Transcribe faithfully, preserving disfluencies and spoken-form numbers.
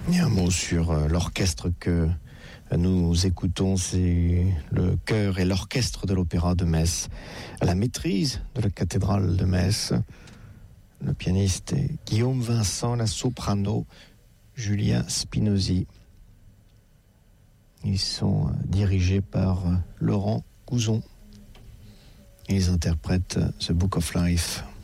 Et un mot sur euh, l'orchestre que nous écoutons, c'est le chœur et l'orchestre de l'Opéra de Metz, à la maîtrise de la cathédrale de Metz. Le pianiste est Guillaume Vincent, la soprano Julia Spinozzi. Ils sont dirigés par Laurent Couzon. Ils interprètent The Book of Life.